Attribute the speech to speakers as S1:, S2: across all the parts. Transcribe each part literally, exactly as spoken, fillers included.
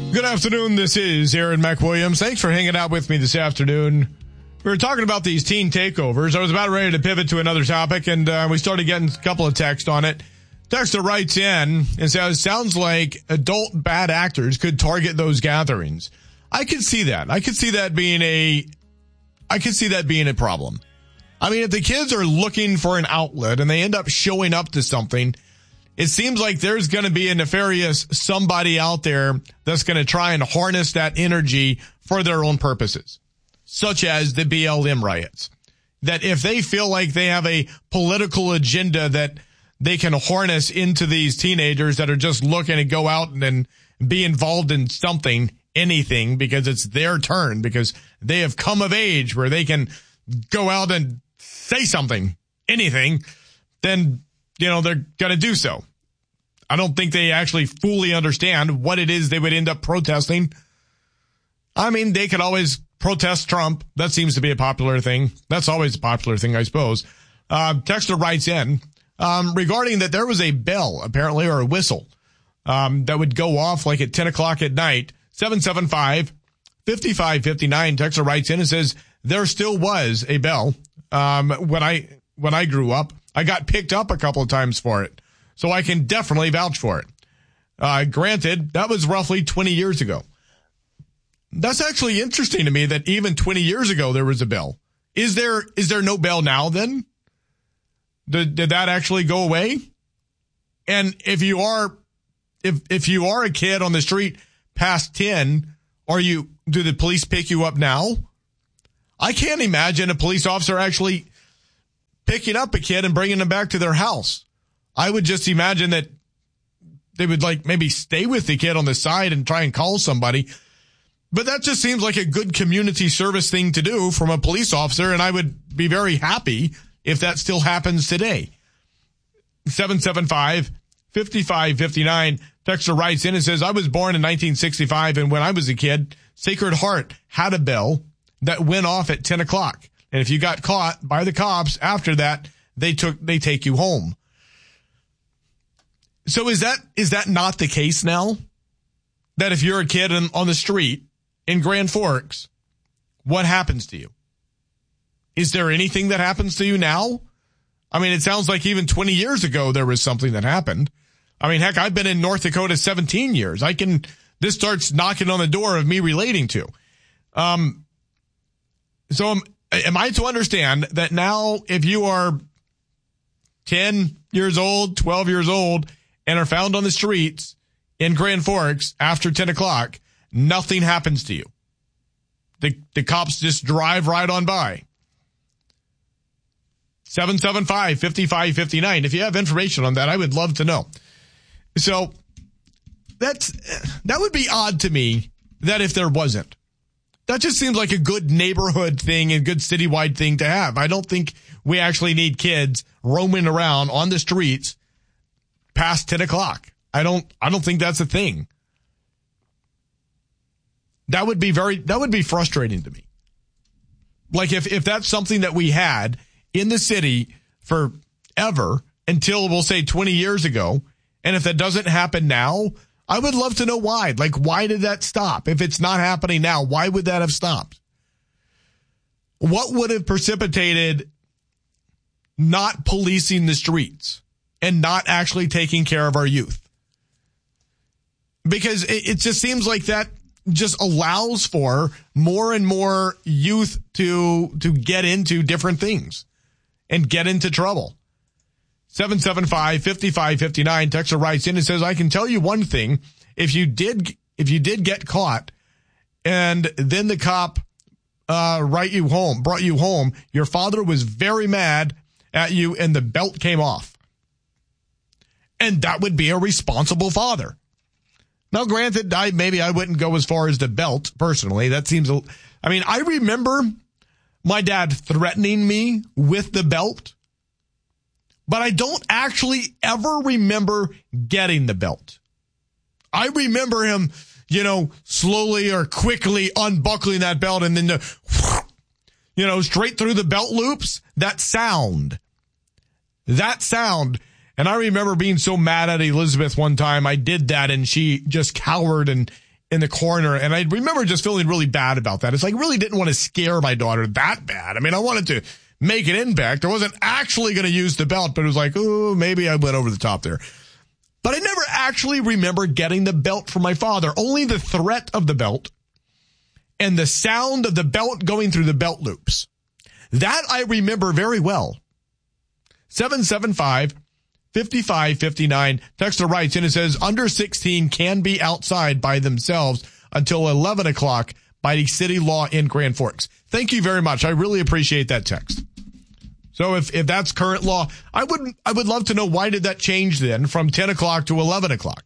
S1: Good afternoon. This is Aaron McWilliams. Thanks for hanging out with me this afternoon. We were talking about these teen takeovers. I was about ready to pivot to another topic, and uh, we started getting a couple of texts on it. Texter writes in and says, sounds like adult bad actors could target those gatherings. I could see that. I could see that being a, I could see that being a problem. I mean, if the kids are looking for an outlet and they end up showing up to something, it seems like there's going to be a nefarious somebody out there that's going to try and harness that energy for their own purposes, such as the B L M riots. That if they feel like they have a political agenda that they can harness into these teenagers that are just looking to go out and then be involved in something, anything, because it's their turn, because they have come of age where they can go out and say something, anything, then, you know, they're going to do so. I don't think they actually fully understand what it is they would end up protesting. I mean, they could always protest Trump. That seems to be a popular thing. That's always a popular thing, I suppose. Uh, Texter writes in, um, regarding that there was a bell, apparently, or a whistle, um, that would go off like at ten o'clock at night. seven seven five, five five five nine. Texter writes in and says, there still was a bell. Um, when I, when I grew up, I got picked up a couple of times for it. So I can definitely vouch for it. Uh, granted, that was roughly twenty years ago. That's actually interesting to me that even twenty years ago there was a bell. Is there, is there no bell now then? Did, did that actually go away? And if you are, if, if you are a kid on the street past ten, are you, do the police pick you up now? I can't imagine a police officer actually picking up a kid and bringing them back to their house. I would just imagine that they would like maybe stay with the kid on the side and try and call somebody. But that just seems like a good community service thing to do from a police officer. And I would be very happy if that still happens today. seven seven five, five five five nine. Texter writes in and says, I was born in nineteen sixty-five. And when I was a kid, Sacred Heart had a bell that went off at ten o'clock. And if you got caught by the cops after that, they took, they take you home. So is that, is that not the case now? That if you're a kid in, on the street in Grand Forks, what happens to you? Is there anything that happens to you now? I mean, it sounds like even twenty years ago, there was something that happened. I mean, heck, I've been in North Dakota seventeen years. I can, this starts knocking on the door of me relating to. Um, so am, am I to understand that now if you are ten years old, twelve years old, and are found on the streets in Grand Forks after ten o'clock, nothing happens to you? The, the cops just drive right on by. seven seven five, five five five nine. If you have information on that, I would love to know. So that's, that would be odd to me that if there wasn't. That just seems like a good neighborhood thing and good citywide thing to have. I don't think we actually need kids roaming around on the streets past ten o'clock. I don't, I don't think that's a thing. That would be very, that would be frustrating to me. Like if, if that's something that we had in the city forever until we'll say twenty years ago. And if that doesn't happen now, I would love to know why. Like, why did that stop? If it's not happening now, why would that have stopped? What would have precipitated not policing the streets and not actually taking care of our youth? Because it, it just seems like that just allows for more and more youth to, to get into different things and get into trouble. seven seven five, five five five nine. Texter writes in and says, I can tell you one thing. If you did, if you did get caught and then the cop, uh, write you home, brought you home, your father was very mad at you and the belt came off. And that would be a responsible father. Now, granted, I, maybe I wouldn't go as far as the belt personally. That seems, a, I mean, I remember my dad threatening me with the belt. But I don't actually ever remember getting the belt. I remember him, you know, slowly or quickly unbuckling that belt and then, the, you know, straight through the belt loops. That sound. That sound. And I remember being so mad at Elizabeth one time. I did that and she just cowered and in the corner. And I remember just feeling really bad about that. It's like, I really didn't want to scare my daughter that bad. I mean, I wanted to make an impact. I wasn't actually going to use the belt, but it was like, oh, maybe I went over the top there. But I never actually remember getting the belt from my father. Only the threat of the belt and the sound of the belt going through the belt loops. That I remember very well. seven seven five, five five five nine. Texter writes in and says, under sixteen can be outside by themselves until eleven o'clock by the city law in Grand Forks. Thank you very much. I really appreciate that text. So if, if that's current law, I would, I would love to know, why did that change then from ten o'clock to eleven o'clock?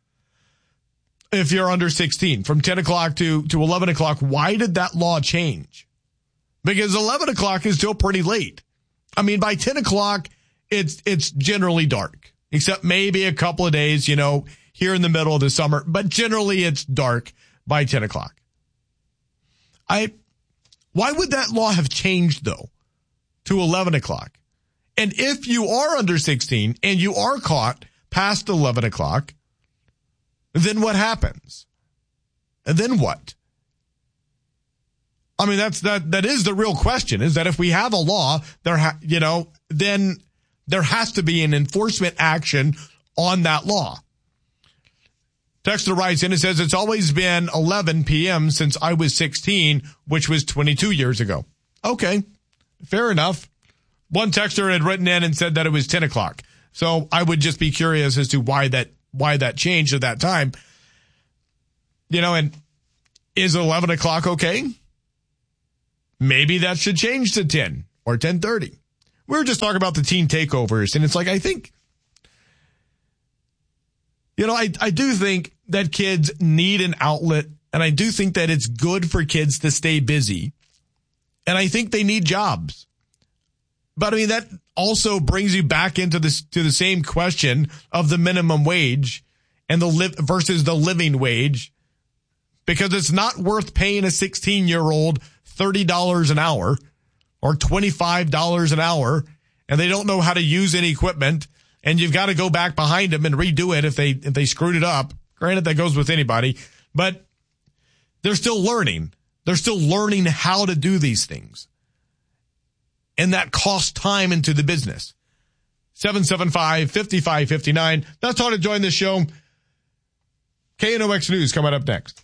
S1: If you're under sixteen, from ten o'clock to, to eleven o'clock, why did that law change? Because eleven o'clock is still pretty late. I mean, by ten o'clock, it's, it's generally dark, except maybe a couple of days, you know, here in the middle of the summer, but generally it's dark by ten o'clock. I, why would that law have changed though to eleven o'clock? And if you are under sixteen and you are caught past eleven o'clock, then what happens? And then what? I mean, that's, that, that is the real question, is that if we have a law there, ha, you know, then there has to be an enforcement action on that law. Texter writes in and says, it's always been eleven p.m. since I was sixteen, which was twenty-two years ago. Okay, fair enough. One texter had written in and said that it was ten o'clock. So I would just be curious as to why that, why that changed at that time. You know, and is eleven o'clock okay? Maybe that should change to ten or ten thirty. We were just talking about the teen takeovers, and it's like, I think, you know, I, I do think that kids need an outlet, and I do think that it's good for kids to stay busy, and I think they need jobs. But I mean, that also brings you back into this, to the same question of the minimum wage and the live versus the living wage, because it's not worth paying a sixteen year old thirty dollars an hour or twenty-five dollars an hour, and they don't know how to use any equipment, and you've got to go back behind them and redo it if they, if they screwed it up. Granted, that goes with anybody, but they're still learning. They're still learning how to do these things. And that costs time into the business. seven seven five, five five five nine. That's how to join the show. K N O X News coming up next.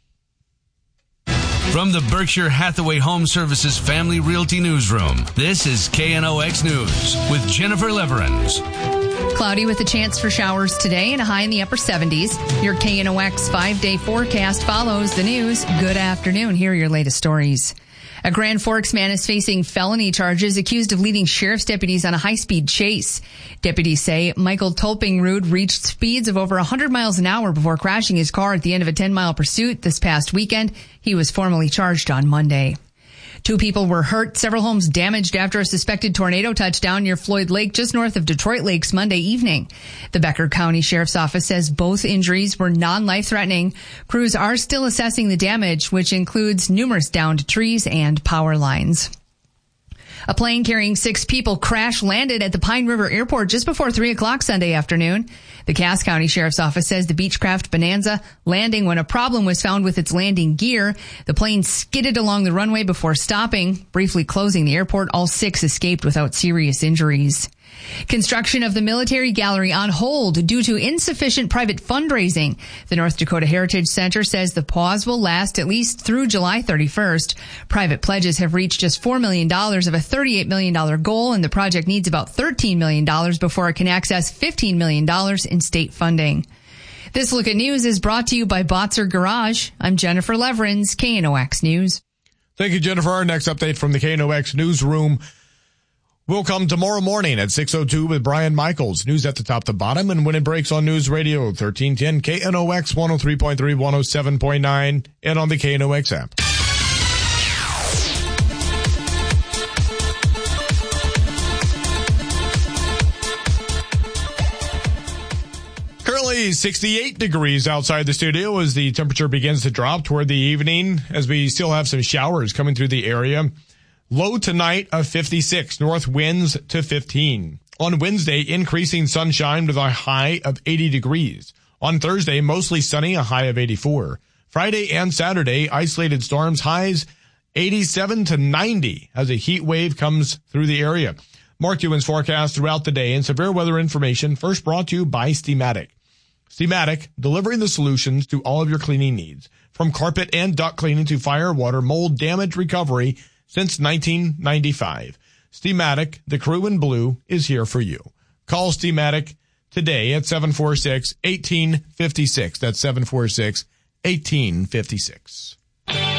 S2: From the Berkshire Hathaway Home Services Family Realty Newsroom, this is K N O X News with Jennifer Leverins.
S3: Cloudy with a chance for showers today and a high in the upper seventies. Your K N O X five-day forecast follows the news. Good afternoon. Here are your latest stories. A Grand Forks man is facing felony charges accused of leading sheriff's deputies on a high-speed chase. Deputies say Michael Tolpingrud reached speeds of over one hundred miles an hour before crashing his car at the end of a ten-mile pursuit this past weekend. He was formally charged on Monday. Two people were hurt, several homes damaged after a suspected tornado touchdown near Floyd Lake, just north of Detroit Lakes, Monday evening. The Becker County Sheriff's Office says both injuries were non-life-threatening. Crews are still assessing the damage, which includes numerous downed trees and power lines. A plane carrying six people crash landed at the Pine River Airport just before three o'clock Sunday afternoon. The Cass County Sheriff's Office says the Beechcraft Bonanza landing when a problem was found with its landing gear. The plane skidded along the runway before stopping, briefly closing the airport. All six escaped without serious injuries. Construction of the military gallery on hold due to insufficient private fundraising. The North Dakota Heritage Center says the pause will last at least through July thirty-first. Private pledges have reached just four million dollars of a thirty-eight million dollars goal, and the project needs about thirteen million dollars before it can access fifteen million dollars in state funding. This Look at News is brought to you by Botzer Garage. I'm Jennifer Leverins, K N O X News.
S1: Thank you, Jennifer. Our next update from the K N O X newsroom will come tomorrow morning at six oh two with Brian Michaels. News at the top to bottom, and when it breaks on News Radio thirteen ten, K N O X one oh three point three, one oh seven point nine, and on the K N O X app. Currently sixty-eight degrees outside the studio as the temperature begins to drop toward the evening, as we still have some showers coming through the area. Low tonight of fifty-six, north winds to fifteen. On Wednesday, increasing sunshine with a high of eighty degrees. On Thursday, mostly sunny, a high of eighty-four. Friday and Saturday, isolated storms, highs eighty-seven to ninety as a heat wave comes through the area. Mark Ewan's forecast throughout the day and severe weather information first brought to you by Steamatic. Steamatic, delivering the solutions to all of your cleaning needs. From carpet and duct cleaning to fire, water, mold, damage recovery since nineteen ninety-five. Steamatic, the crew in blue, is here for you. Call Steamatic today at seven four six, one eight five six. That's seven four six, one eight five six.